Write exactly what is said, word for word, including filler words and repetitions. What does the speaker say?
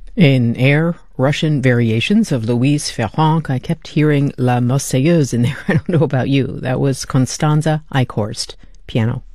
In Air, Russian variations of Louise Ferrand. I kept hearing La Marseillaise in there. I don't know about you. That was Constanza Eichhorst, piano.